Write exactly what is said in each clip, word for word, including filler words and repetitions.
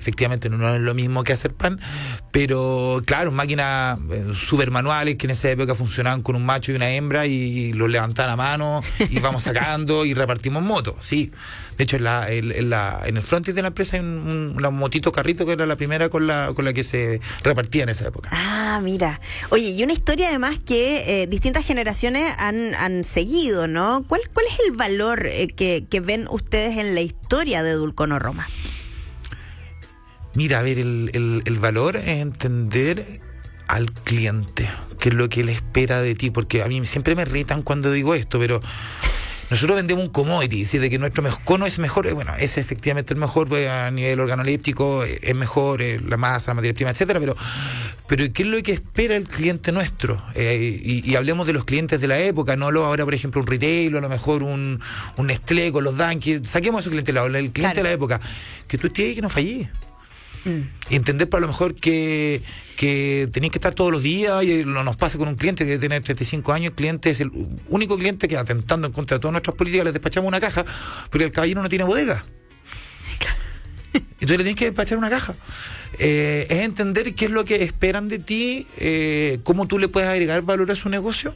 efectivamente no es lo mismo que hacer pan, pero claro, máquinas eh, súper manuales que en esa época funcionaban con un macho y una hembra y los levantaban a mano y vamos sacando y repartimos motos, sí. De hecho, en, la, en, en, la, en el frontis de la empresa hay un, un, un motito carrito que era la primera con la con la que se repartía en esa época. Ah, mira. Oye, y una historia además que eh, distintas generaciones han, han seguido, ¿no? ¿Cuál, cuál es el valor eh, que, que ven ustedes en la historia de Dulcono Roma? Mira, a ver, el, el, el valor es entender al cliente, qué es lo que él espera de ti, porque a mí siempre me irritan cuando digo esto, pero nosotros vendemos un commodity, es decir, de que nuestro cono es mejor, bueno, es efectivamente el mejor, pues, a nivel organoléptico es mejor, eh, la masa, la materia prima, etcétera, pero, pero ¿qué es lo que espera el cliente nuestro? Eh, y, y hablemos de los clientes de la época, no lo ahora, por ejemplo, un retail, o a lo mejor un, un Nestlé con los Dunkin', saquemos a esos clientes, el cliente claro. de la época, que tú estés ahí y que no fallís. Y entender para lo mejor que, que tenéis que estar todos los días, y no nos pasa con un cliente que debe tener treinta y cinco años, el cliente es el único cliente que, atentando en contra de todas nuestras políticas, les despachamos una caja, porque el caballero no tiene bodega. Entonces le tienes que despachar una caja. Eh, es entender qué es lo que esperan de ti, eh, cómo tú le puedes agregar valor a su negocio.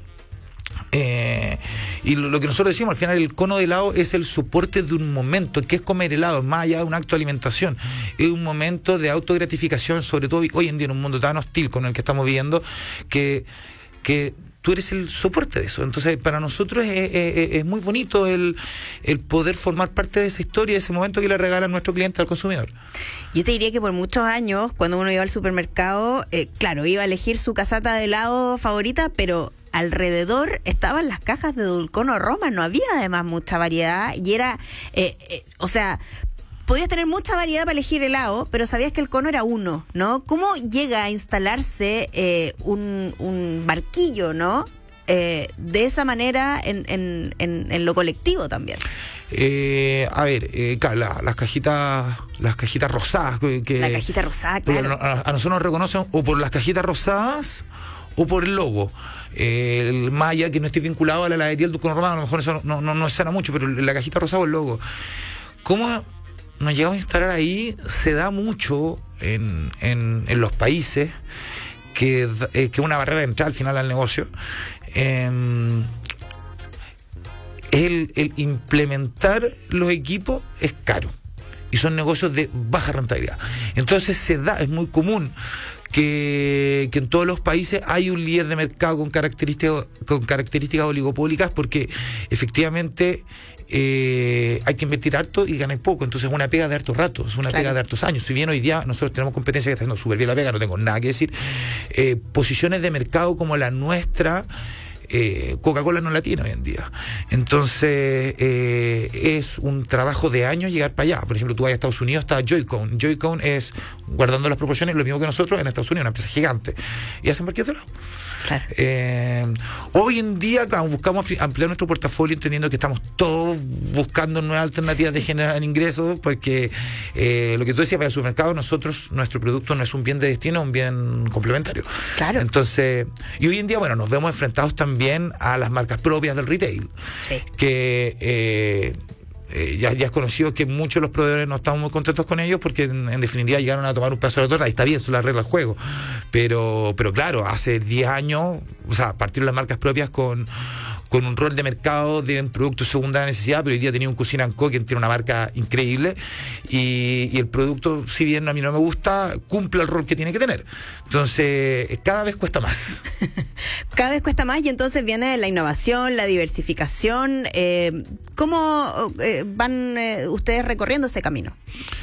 Eh, y lo, lo que nosotros decimos, al final el cono de helado es el soporte de un momento, que es comer helado, más allá de un acto de alimentación, es un momento de autogratificación, sobre todo hoy en día en un mundo tan hostil con el que estamos viviendo, que, que tú eres el soporte de eso. Entonces para nosotros es, es, es muy bonito el, el poder formar parte de esa historia, de ese momento que le regala nuestro cliente al consumidor. Yo te diría que por muchos años, cuando uno iba al supermercado, eh, claro, iba a elegir su casata de helado favorita, pero alrededor estaban las cajas de Dulcono Roma, no había además mucha variedad y era, eh, eh, o sea, podías tener mucha variedad para elegir helado, pero sabías que el cono era uno, ¿no? ¿Cómo llega a instalarse eh, un, un barquillo, ¿no? Eh, de esa manera en, en, en, en lo colectivo también. Eh, a ver, eh, claro, la, las cajitas, las cajitas rosadas, que la cajita rosada, claro. A, a nosotros nos reconocen o por las cajitas rosadas o por el logo. Eh, el maya que no esté vinculado a la heladería del Dulcono Roma, a lo mejor eso no, no, no suena mucho, pero la cajita rosada o el logo. ¿Cómo nos llegamos a instalar ahí? Se da mucho en, en, en los países que es eh, una barrera de entrada al final al negocio. Eh, el, el implementar los equipos es caro y son negocios de baja rentabilidad. Entonces se da, es muy común que, que en todos los países hay un líder de mercado con características con características oligopólicas, porque efectivamente eh, hay que invertir harto y ganar poco. Entonces es una pega de hartos ratos, es una claro. pega de hartos años. Si bien hoy día nosotros tenemos competencia que está haciendo súper bien la pega, no tengo nada que decir, eh, posiciones de mercado como la nuestra, Eh, Coca-Cola no la tiene hoy en día. Entonces eh, es un trabajo de años llegar para allá. Por ejemplo, tú vas a Estados Unidos, está Joy-Con. Joy-Con es, guardando las proporciones, lo mismo que nosotros en Estados Unidos, una empresa gigante, y hacen barquillos de lado. Claro. Eh, hoy en día, claro, buscamos ampliar nuestro portafolio, entendiendo que estamos todos buscando nuevas alternativas de generar ingresos, porque eh, lo que tú decías, para el supermercado, nosotros, nuestro producto no es un bien de destino, es un bien complementario. Claro. Entonces, y hoy en día, bueno, nos vemos enfrentados también a las marcas propias del retail, sí. que eh, eh, ya, ya es conocido que muchos de los proveedores no estamos muy contentos con ellos, porque en, en definitiva llegaron a tomar un pedazo de la torta, y está bien, son las reglas del juego, pero, pero claro, hace diez años, o sea, partir las marcas propias con con un rol de mercado de productos de segunda necesidad, pero hoy día tenía un Cuisine and Co que tiene una marca increíble, y, y el producto, si bien a mí no me gusta, cumple el rol que tiene que tener. Entonces, cada vez cuesta más. Cada vez cuesta más, y entonces viene la innovación, la diversificación. Eh, ¿Cómo eh, van eh, ustedes recorriendo ese camino?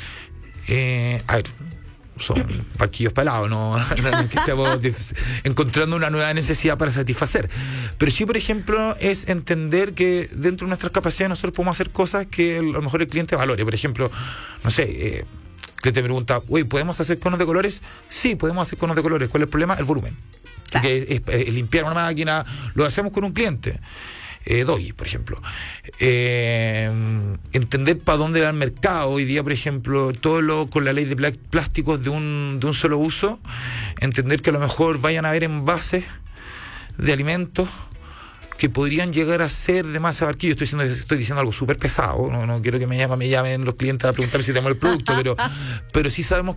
Eh, a ver, son paquillos pelados, no, no es que estemos encontrando una nueva necesidad para satisfacer, pero sí, por ejemplo, es entender que dentro de nuestras capacidades nosotros podemos hacer cosas que a lo mejor el cliente valore. Por ejemplo, no sé, eh, el cliente me pregunta, uy, ¿podemos hacer conos de colores? Sí, podemos hacer conos de colores. ¿Cuál es el problema? El volumen. Claro. Porque es, es, es limpiar una máquina, lo hacemos con un cliente. Eh, Doy, por ejemplo. Eh, entender para dónde va el mercado. Hoy día, por ejemplo, todo lo con la ley de pl- plásticos de un, de un solo uso, entender que a lo mejor vayan a haber envases de alimentos que podrían llegar a ser de masa de barquillo. Estoy diciendo, estoy diciendo algo súper pesado, no, no quiero que me llamen, me llamen los clientes a preguntar si tenemos el producto, pero, pero sí sabemos